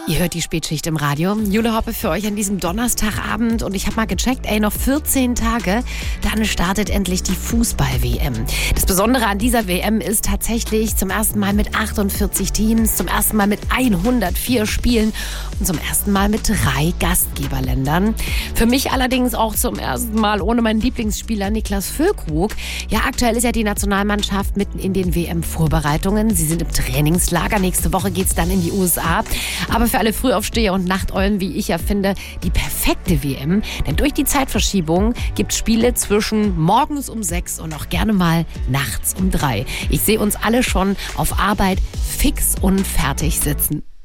Ihr hört die Spätschicht im Radio. Jule Hoppe für euch an diesem Donnerstagabend. Und ich habe mal gecheckt, noch 14 Tage, dann startet endlich die Fußball-WM. Das Besondere an dieser WM ist tatsächlich zum ersten Mal mit 48 Teams, zum ersten Mal mit 104 Spielen und zum ersten Mal mit 3 Gastgeberländern. Für mich allerdings auch zum ersten Mal ohne meinen Lieblingsspieler Niklas Füllkrug. Ja, aktuell ist ja die Nationalmannschaft mitten in den WM-Vorbereitungen. Sie sind im Trainingslager. Nächste Woche geht's dann in die USA. Aber für alle Frühaufsteher und Nachteulen, wie ich ja finde, die perfekte WM. Denn durch die Zeitverschiebung gibt es Spiele zwischen morgens um 6 und auch gerne mal nachts um 3. Ich sehe uns alle schon auf Arbeit fix und fertig sitzen.